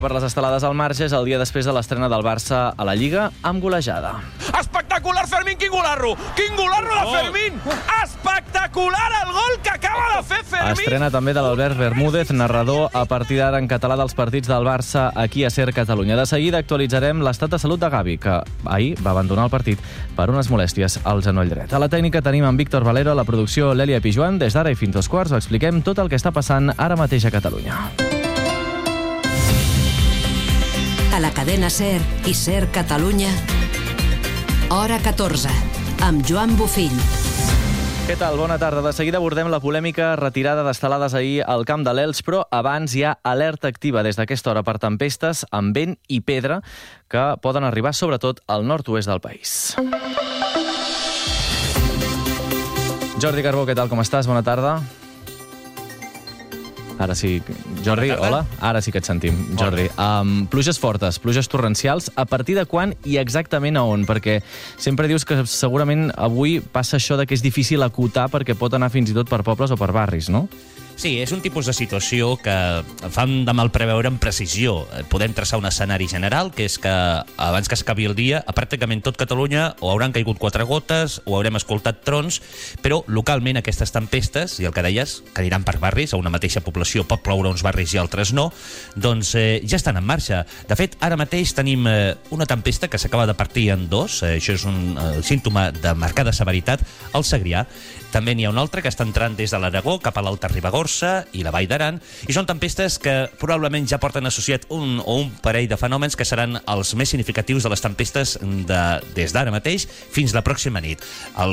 Per les estelades al Marges, el dia després de l'estrena del Barça a la Lliga, amb golejada. Espectacular, Fermín, quin golarro! Quin golarro de Fermín! Espectacular el gol que acaba de fer Fermín! Estrena també de l'Albert Bermúdez, narrador a partir d'ara en català dels partits del Barça aquí a SER Catalunya. De seguida actualitzarem l'estat de salut de Gavi, que ahir va abandonar el partit per unes molèsties al genoll dret. A la tècnica tenim en Víctor Valero, a la producció l'Èlia Pijuan. Des d'ara i fins 2:15 expliquem tot el que està passant ara mateix a Catalunya. A la cadena SER i SER Catalunya, hora 14, amb Joan Bofill. Què tal? Bona tarda. De seguida abordem la polèmica retirada d'estelades ahir al camp de l'Elx, però abans hi ha alerta activa des d'aquesta hora per tempestes amb vent i pedra que poden arribar sobretot al nord-oest del país. Jordi Carbó, què tal? Com estàs? Bona tarda. Ara sí. Jordi, hola. Ara sí que et sentim, Jordi. Pluges fortes, pluges torrencials. A partir de quan i exactament a on? Perquè sempre dius que segurament avui passa això de que és difícil acotar perquè pot anar fins i tot per pobles o per barris, no? Sí, és un tipus de situació que fan de mal preveure amb precisió. Podem traçar un escenari general, que és que abans que s'acabi el dia, a pràcticament tot Catalunya o hauran caigut 4 gotes o haurem escoltat trons, però localment aquestes tempestes, i el que deies, que aniran per barris, a una mateixa població pot ploure uns barris i altres no, doncs ja estan en marxa. De fet, ara mateix tenim una tempesta que s'acaba de partir en dos, això és un símptoma de marcada severitat, al Segrià. També n'hi ha una altra que està entrant des de l'Aragó cap a l'Alta Ribagorça i la Vall d'Aran, i són tempestes que probablement ja porten associat un parell de fenòmens que seran els més significatius de les tempestes des d'ara mateix fins la pròxima nit.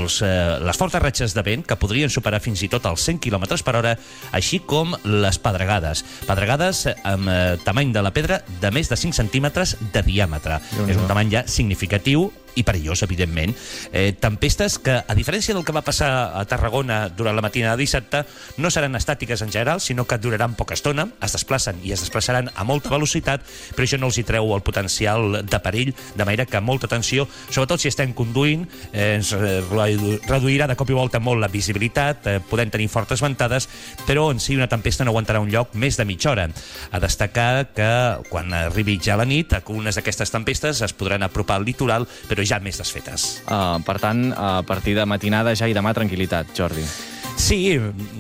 Les fortes ratxes de vent, que podrien superar fins i tot els 100 km per hora, així com les pedregades. Pedregades amb tamany de la pedra de més de 5 centímetres de diàmetre. És un tamany ja significatiu i perillós, evidentment. Tempestes que, a diferència del que va passar a Tarragona durant la matina de dissabte, no seran estàtiques en general, sinó que duraran poca estona, es desplacen i es desplaçaran a molta velocitat, però això no els hi treu el potencial de perill, de manera que molta atenció, sobretot si estem conduint, ens reduirà de cop i volta molt la visibilitat, podem tenir fortes ventades, però en si una tempesta no aguantarà un lloc més de mitja hora. A destacar que quan arribi ja la nit, algunes d'aquestes tempestes es podran apropar al litoral, però ja més desfetes. Per tant, a partir de matinada ja i demà tranquil·litat, Jordi. Sí,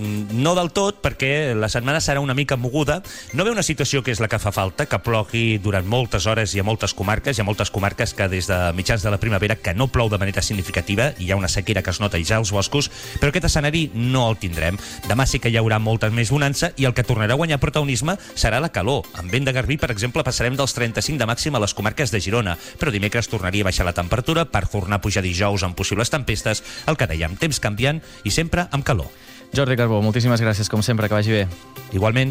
no del tot, perquè la setmana serà una mica moguda. No ve una situació que és la que fa falta, que plogui durant moltes hores i a moltes comarques. Hi ha moltes comarques que des de mitjans de la primavera que no plou de manera significativa, i hi ha una sequera que es nota ja als boscos, però aquest escenari no el tindrem. Demà sí que hi haurà molta més bonança i el que tornarà a guanyar protagonisme serà la calor. Amb vent de garbí, per exemple, passarem dels 35 de màxim a les comarques de Girona, però dimecres tornaria a baixar la temperatura per tornar a pujar dijous amb possibles tempestes, el que dèiem, temps canviant i sempre amb calor. Jordi Carbó, moltíssimes gràcies, com sempre, que vagi bé. Igualment.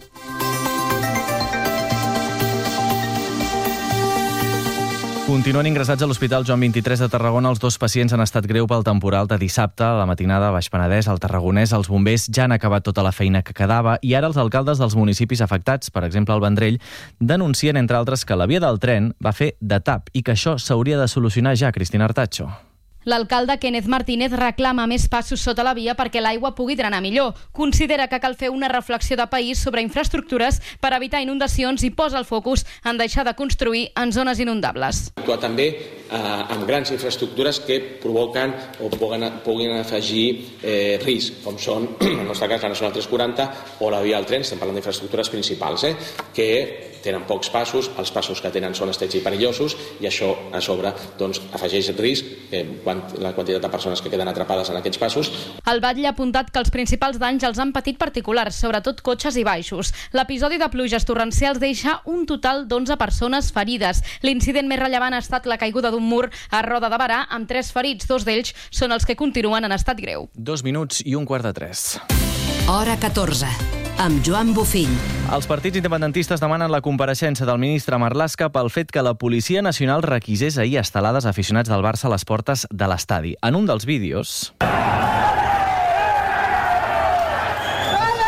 Continuen ingressats a l'Hospital Joan 23 de Tarragona. Els 2 pacients han estat greu pel temporal de dissabte. A la matinada, a Baix Penedès, al Tarragonès, els bombers ja han acabat tota la feina que quedava i ara els alcaldes dels municipis afectats, per exemple el Vendrell, denuncien, entre altres, que la via del tren va fer de tap i que això s'hauria de solucionar ja, Cristina Artacho. L'alcalde Kenneth Martínez reclama més passos sota la via perquè l'aigua pugui drenar millor. Considera que cal fer una reflexió de país sobre infraestructures per evitar inundacions i posa el focus en deixar de construir en zones inundables. Actuar també amb grans infraestructures que provoquen o puguin afegir risc, com són, en el nostre cas, la Nacional 340 o la via del tren. Estem parlant d'infraestructures principals, que tenen pocs passos, els passos que tenen són estrets i perillosos, i això a sobre afegeix risc la quantitat de persones que queden atrapades en aquests passos. El batlle ha apuntat que els principals danys els han patit particulars, sobretot cotxes i baixos. L'episodi de pluges torrencials deixa un total d'11 persones ferides. L'incident més rellevant ha estat la caiguda d'un mur a Roda de Berà, amb 3 ferits. 2 d'ells són els que continuen en estat greu. 2 minuts i 2:45. Hora 14, amb Joan Bofill. Els partits independentistes demanen la compareixença del ministre Marlaska pel fet que la Policia Nacional requisés ahir estelades a aficionats del Barça a les portes de l'estadi. En un dels vídeos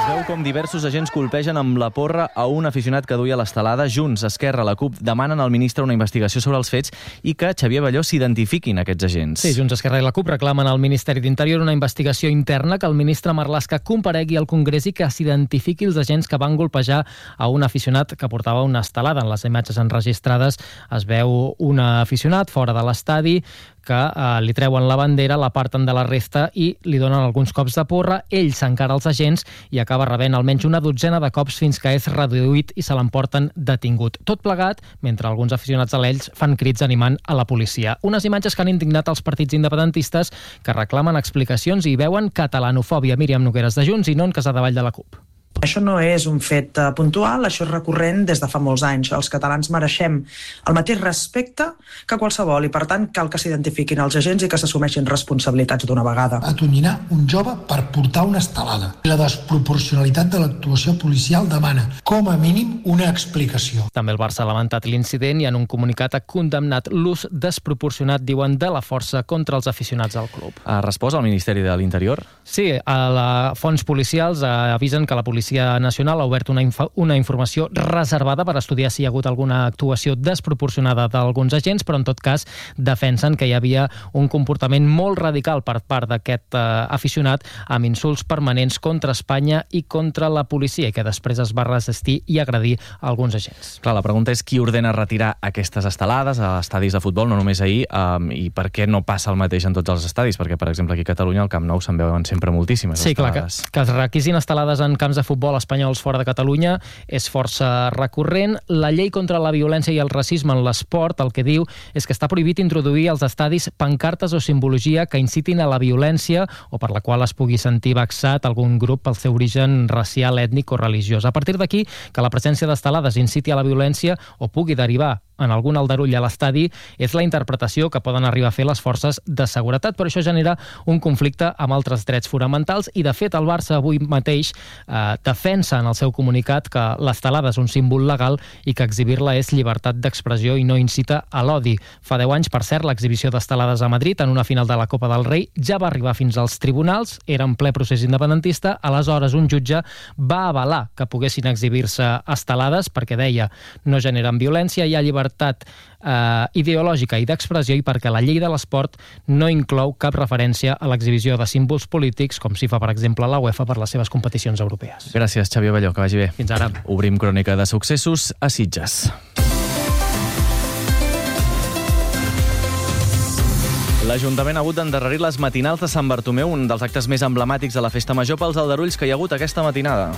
Veu com diversos agents colpegen amb la porra a un aficionat que duia l'estelada. Junts, Esquerra, la CUP demanen al ministre una investigació sobre els fets i que Xavier Balló s'identifiquin aquests agents. Sí, Junts, Esquerra i la CUP reclamen al Ministeri d'Interior una investigació interna, que el ministre Marlaska comparegui al Congrés i que s'identifiqui els agents que van golpejar a un aficionat que portava una estelada. En les imatges enregistrades es veu un aficionat fora de l'estadi que li treuen la bandera, l'aparten de la resta i li donen alguns cops de porra. Ell s'encara als agents i acaba rebent almenys una dotzena de cops fins que és reduït i se l'emporten detingut. Tot plegat mentre alguns aficionats a l'Elx fan crits animant a la policia. Unes imatges que han indignat els partits independentistes que reclamen explicacions i veuen catalanofòbia. Míriam Nogueres de Junts i Non Casadevall de la CUP. Això no és un fet puntual, això és recurrent des de fa molts anys. Els catalans mereixem el mateix respecte que qualsevol i, per tant, cal que s'identifiquin els agents i que s'assumeixin responsabilitats d'una vegada. Atonyinar un jove per portar una estelada. La desproporcionalitat de l'actuació policial demana, com a mínim, una explicació. També el Barça ha lamentat l'incident i en un comunicat ha condemnat l'ús desproporcionat, diuen, de la força contra els aficionats al club. Ha respost al Ministeri de l'Interior? Sí, a fonts policials avisen que la Policia Nacional ha obert una informació reservada per estudiar si hi ha hagut alguna actuació desproporcionada d'alguns agents, però en tot cas defensen que hi havia un comportament molt radical per part d'aquest aficionat amb insults permanents contra Espanya i contra la policia i que després es va resistir i agredir alguns agents. Clar, la pregunta és qui ordena retirar aquestes estelades a estadis de futbol, no només ahir, i per què no passa el mateix en tots els estadis? Perquè, per exemple, aquí a Catalunya al Camp Nou se'n veuen sempre moltíssimes estelades. Clar, que es requisin estelades en camps de futbol espanyols fora de Catalunya és força recurrent. La llei contra la violència i el racisme en l'esport el que diu és que està prohibit introduir als estadis pancartes o simbologia que incitin a la violència o per la qual es pugui sentir vexat algun grup pel seu origen racial, ètnic o religiós. A partir d'aquí, que la presència d'estelades inciti a la violència o pugui derivar en algun aldarull a l'estadi és la interpretació que poden arribar a fer les forces de seguretat, però això genera un conflicte amb altres drets fonamentals i, de fet, el Barça avui mateix defensa en el seu comunicat que l'estelada és un símbol legal i que exhibir-la és llibertat d'expressió i no incita a l'odi. Fa 10 anys, per cert, l'exhibició d'estelades a Madrid en una final de la Copa del Rei ja va arribar fins als tribunals, era en ple procés independentista, aleshores un jutge va avalar que poguessin exhibir-se estelades perquè deia no generen violència, hi ha llibertat ideològica i d'expressió i perquè la llei de l'esport no inclou cap referència a l'exhibició de símbols polítics com s'hi fa, per exemple, la UEFA per les seves competicions europees. Gràcies, Xavier Balló, que vagi bé. Fins ara. Obrim crònica de successos a Sitges. L'Ajuntament ha hagut d'endarrerir les matinals de Sant Bartomeu, un dels actes més emblemàtics de la Festa Major, pels aldarulls que hi ha hagut aquesta matinada.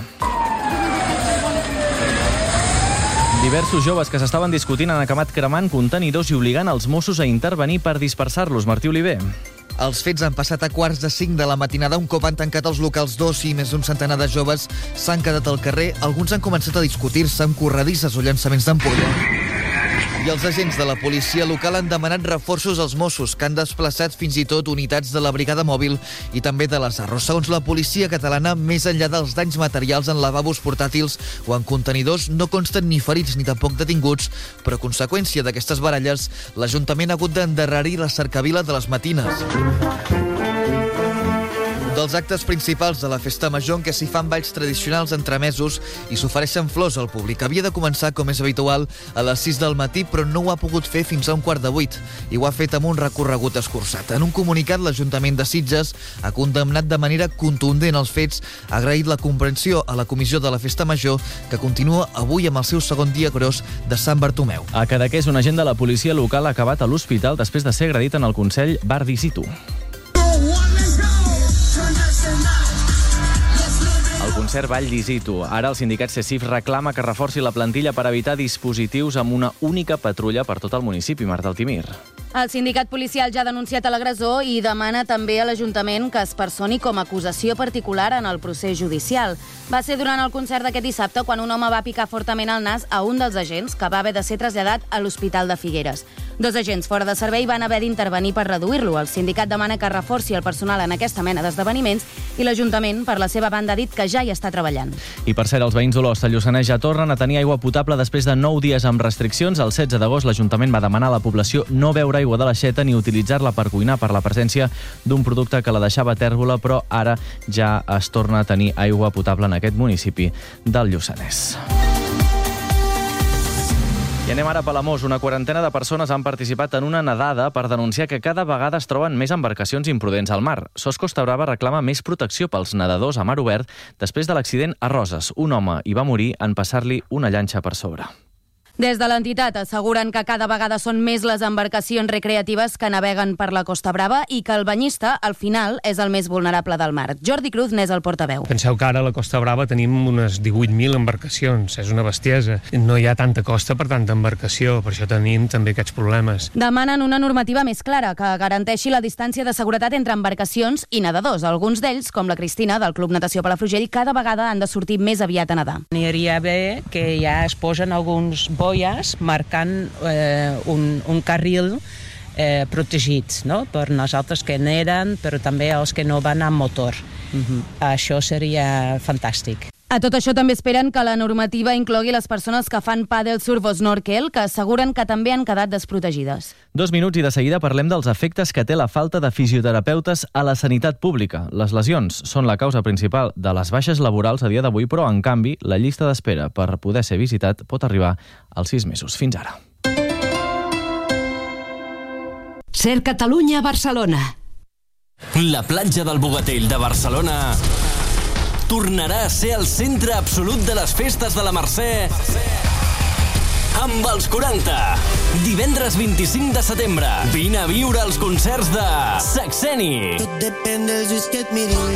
Diversos joves que s'estaven discutint han acabat cremant contenidors i obligant els Mossos a intervenir per dispersar-los. Martí Oliver. Els fets han passat a 4:45 de la matinada. Un cop han tancat els locals d'oci i més d'un centenar de joves s'han quedat al carrer. Alguns han començat a discutir-se amb corredisses o llançaments d'ampolla. I els agents de la policia local han demanat reforços als Mossos, que han desplaçat fins i tot unitats de la brigada mòbil i també de les Arros. Segons la policia catalana, més enllà dels danys materials en lavabos portàtils o en contenidors, no consten ni ferits ni tampoc detinguts, però a conseqüència d'aquestes baralles, l'Ajuntament ha hagut d'endarrerir la cercavila de les matines. Dels actes principals de la Festa Major, en què s'hi fan balls tradicionals entremesos i s'ofereixen flors al públic. Havia de començar, com és habitual, a les 6 del matí, però no ho ha pogut fer fins a 7:15, i ho ha fet amb un recorregut escurçat. En un comunicat, l'Ajuntament de Sitges ha condemnat de manera contundent els fets, ha agraït la comprensió a la Comissió de la Festa Major, que continua avui amb el seu segon dia gros de Sant Bartomeu. A Cadaqués, un agent de la policia local ha acabat a l'hospital després de ser agredit en el Consell Bar d'Isitu. El concert Vall d'Isitu. Ara el sindicat CECIF reclama que reforci la plantilla per evitar dispositius amb una única patrulla per tot el municipi. Marta Altimir. El sindicat policial ja ha denunciat a l'agressor i demana també a l'Ajuntament que es personi com a acusació particular en el procés judicial. Va ser durant el concert d'aquest dissabte quan un home va picar fortament el nas a un dels agents, que va haver de ser traslladat a l'Hospital de Figueres. 2 agents fora de servei van haver d'intervenir per reduir-lo. El sindicat demana que reforci el personal en aquesta mena d'esdeveniments i l'Ajuntament, per la seva banda, ha dit que ja hi està treballant. I per cert, els veïns d'Olost, al Lluçanès, ja tornen a tenir aigua potable després de 9 dies amb restriccions. El 16 d'agost l'Ajuntament va demanar a la població no beure l'aigua de l'aixeta ni utilitzar-la per cuinar per la presència d'un producte que la deixava tèrbola, però ara ja es torna a tenir aigua potable en aquest municipi del Lluçanès. I anem ara a Palamós. Una quarantena de persones han participat en una nedada per denunciar que cada vegada es troben més embarcacions imprudents al mar. SOS Costa Brava reclama més protecció pels nedadors a mar obert després de l'accident a Roses. Un home hi va morir en passar-li una llanxa per sobre. Des de l'entitat asseguren que cada vegada són més les embarcacions recreatives que naveguen per la Costa Brava i que el banyista, al final, és el més vulnerable del mar. Jordi Cruz n'és el portaveu. Penseu que ara a la Costa Brava tenim unes 18.000 embarcacions. És una bestiesa. No hi ha tanta costa per tanta embarcació, per això tenim també aquests problemes. Demanen una normativa més clara que garanteixi la distància de seguretat entre embarcacions i nedadors. Alguns d'ells, com la Cristina, del Club Natació Palafrugell, cada vegada han de sortir més aviat a nedar. Aniria bé que ja es posen alguns boies marcant un carril protegits, no? Per nosaltres que neden, però també els que no van amb motor. Això seria fantàstic. A tot això també esperen que la normativa inclogui les persones que fan pàdel, surf o snorkel, que asseguren que també han quedat desprotegides. 2 minuts i de seguida parlem dels efectes que té la falta de fisioterapeutes a la sanitat pública. Les lesions són la causa principal de les baixes laborals a dia d'avui, però, en canvi, la llista d'espera per poder ser visitat pot arribar als 6 mesos. Fins ara. Ser Catalunya a Barcelona. La platja del Bogatell de Barcelona tornarà a ser el centre absolut de les festes de la Mercè amb els 40. Divendres 25 de setembre. Vine a viure els concerts de Saxeni.